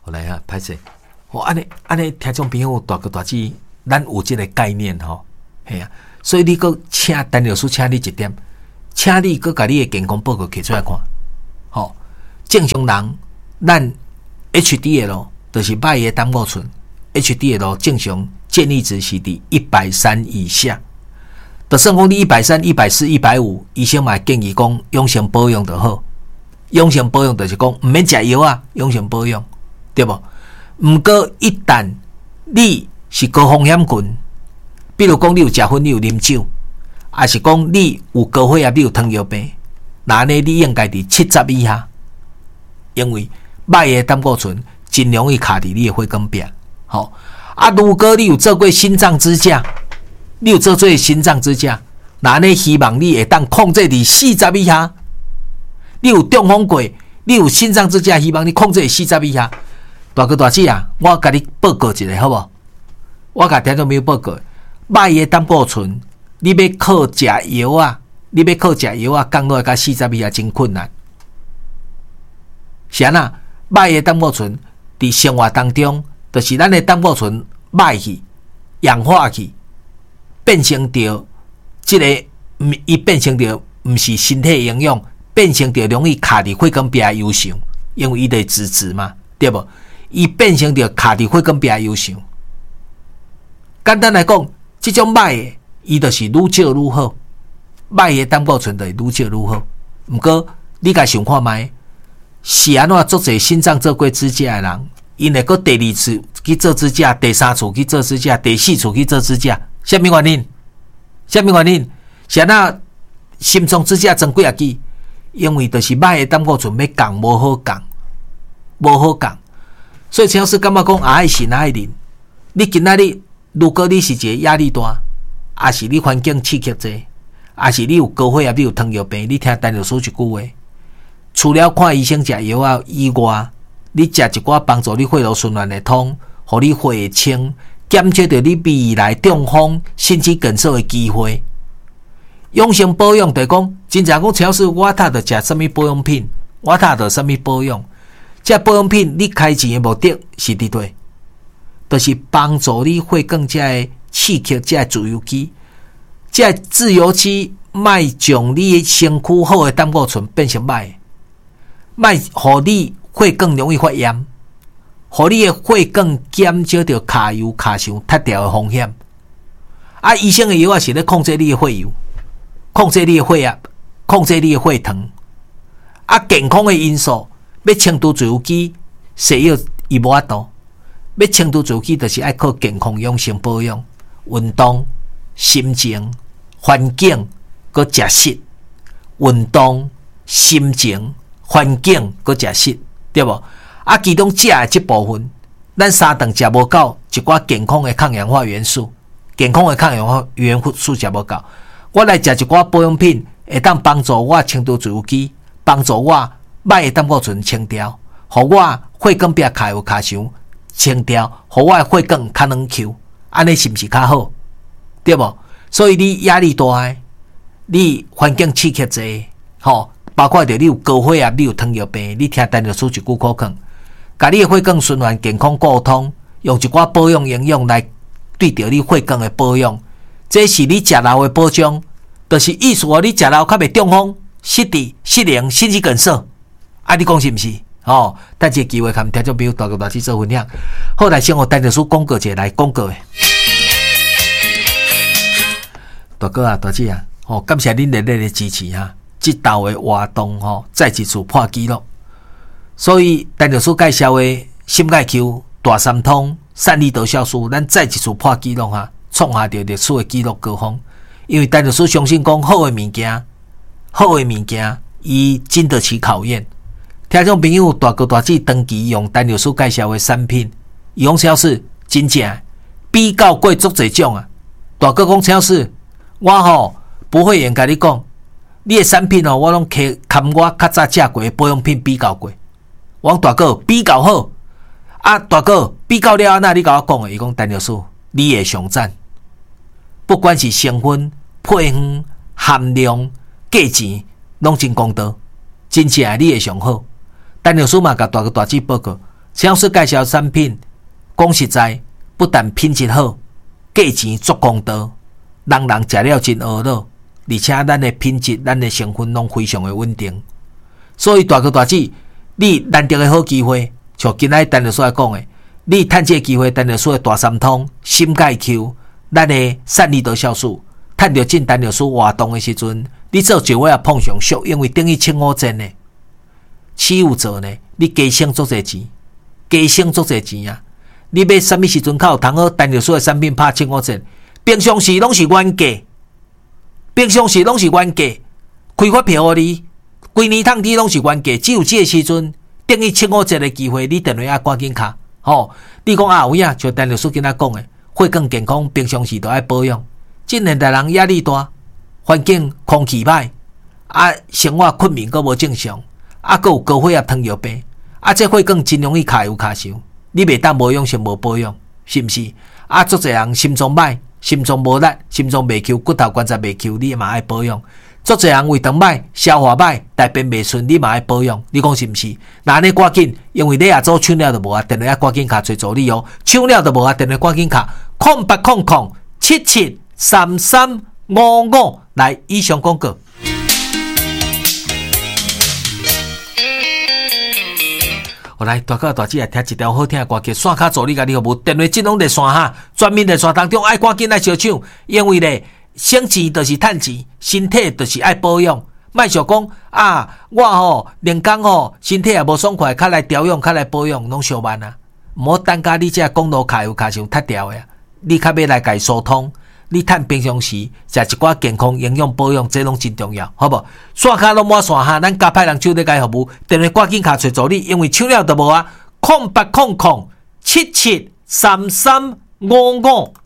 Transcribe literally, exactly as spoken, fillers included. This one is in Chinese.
好来啊，拍摄。哦，安尼安尼，听众朋友大哥大姐，咱有这个概念吼，系啊。所以你搁请陈老师，请你一点，请你搁把你的健康报告摕出来看。吼、哦，正常人，咱 H D L 就是歹的胆固醇 ，H D L 正常建议值是伫一百三以下。就算讲你一百三、一百四、一百五，医生嘛建议讲养生保养就好。养生保养就是讲毋免食药啊，养生保养对无？毋过一旦你是高风险群，比如讲你有食薰，你有啉酒，还是讲你有高血压，你有糖尿病，那呢你应该伫七十以下，因为歹的胆固醇真容易卡伫你的血管壁。好、哦、啊，如果你有做过心脏支架，你有做做心脏支架，那呢希望你会当控制伫四十以下。你有中风过，你有心脏支架，希望你控制伫四十以下。大哥大姐啊，我甲你报告一下好无？我甲听众朋友报告，歹的胆固醇，你要靠食药啊，你要靠食药啊，降落来到四十以下真困难。是安那？歹的胆固醇伫生活当中，就是咱的胆固醇歹去、氧化去，变成着即、這个，伊变成着毋是身体营养，变成着容易卡伫血管壁的油箱，因为伊得脂质嘛，对无？伊变成着卡伫血管壁的油箱。简单来讲，即种歹的，伊就是愈少愈好，歹的胆固醇就是愈少愈好。毋过你家想看觅，是安怎做者心脏做过支架的人，因会搁第二次去做支架，第三次去做支架，第四次去做支架，啥物原因？啥物原因？是安怎心脏支架装几啊支？因为就是歹的胆固醇要降，无好降，无好降。所以陈老师感觉讲爱信爱啉，你今仔日如果你是一个压力大，还是你环境刺激济，还是你有高血压，你有糖尿病，你听陈老师一句话，除了看医生食药啊以外，你食一寡帮助你血路循环的汤，互你血会清，减少着你未来中风甚至梗塞的机会。养生保养就是讲，真正讲陈老师我他着食什么保养品，我他着什么保养。这保养品你开钱的目的是伫对，就是帮助你血管这个刺激这个自由基，这个自由基卖将你身躯好的胆固醇变成歹，卖互你血管容易发炎，互你的血管减少着卡油卡伤脱掉的风险。啊，医生的药啊是咧控制你的血油，控制你的血压，控制你的血糖。啊，健康的因素。要清除自由基，西药伊无法度。要清除自由基，就是爱靠健康养生保养、运动、心情、环境，搁食食。运动、心情、环境，搁食食，对无？啊，其中食的即部分，咱三顿食无够，一寡健康的抗氧化元素，健康的抗氧化元素食无够，我来食一寡保养品，会当帮助我清除自由基，帮助我。歹的胆固醇清掉，互我血管壁卡有卡伤清掉，互我的血管较软 Q， 安尼是毋是较好？对无？所以你压力大的，你环境刺激济，吼，包括着你有高血压，你有糖尿病，你听陈老师一句口讲，甲你的血管循环健康沟通，用一寡保养营养来对着你血管的保养，这是你食老的保障，就是意思话你食老较袂中风、失智、失灵，甚至梗塞。啊，你讲是毋是？哦，等一个机会，看听众朋友大家大家做分享。好，来先和陈老师广告一下来广告的。大哥啊，大姐啊，哦，感谢恁热烈的支持哈！这道的活动吼、哦，再一次破纪录。所以陈老师介绍的心钙 Q、大三通、散利得酵素，咱再一次破纪录哈，创下着历史的纪录高峰。因为陈老师相信讲好的物件，好的物件，伊经得起考验。听众朋友大哥大姐长期用陈老师介绍的产品，用超市真正比较过足侪种啊！大哥讲超市，我吼不会言甲你讲，你的产品哦，我拢摕含我较早食过的保养品比较过。我讲大哥比较好啊，大哥比较了安那？你甲我讲的，伊讲陈老师，你会上赞，不管是成分、配方、含量、价钱，拢真公道，真正你会上好。陈老师嘛，甲大哥大姐报告， 陈老师介绍产品，讲实在，不但品质好，价钱足公道，人人食了真饿了，而且咱的品质、咱的成分拢非常的稳定。所以大哥大姐，你难得的好机会，像今仔单律师来讲的，你趁这个机会，单律师的大三通、心钙 Q， 咱的散利得酵素，趁着进单律师活动的时阵，你做一位也碰上俗，因为等于千五针呢，起有做呢，你加省足侪钱，加省足侪钱啊！你买什么时阵较有通好单律师的产品拍千五针？平常时拢是原价，平常时拢是原价，开发票互你。规年通知拢是原价，只有这个时阵等于千五折的机会，你电话啊赶紧卡吼！你讲啊有影，像陈律师今仔讲的，血管健康，平常时都爱保养。今现代人压力大，环境空气歹，啊生活困眠阁无正常，啊阁有高血压、糖尿病，啊这血管真容易卡油卡伤。你袂当无养先无保养，是毋是？啊，足侪人心脏歹，心脏无力，心脏袂扣，骨头关节袂扣，你嘛爱保养。足侪人胃肠歹、消化歹、大便袂顺，你嘛爱保养。你讲是毋是？那安尼赶紧，因为你也做抢了就无啊，电话啊赶紧卡找助理哦。抢了就无啊，电话赶紧卡空八空空七七三三五五来以上广告。我来大哥大姐来听一条好听的歌曲，线卡助理甲你服务，电话即拢在线哈，专门在线当中爱赶紧来小抢，因为咧。省钱就是趁钱，身体就是爱保养。莫想讲啊，我吼连工吼身体也无爽快，较来调养，较来保养，拢相慢啊！毋好等甲你这公路卡油卡上塌掉的，你较要来家疏通。你趁平常时食一寡健康营养保养，这拢真重要，好无？线卡拢满线哈，咱加派人手咧家服务，电话赶紧卡找助理，因为抢了都无啊！空八空空七七三三五五。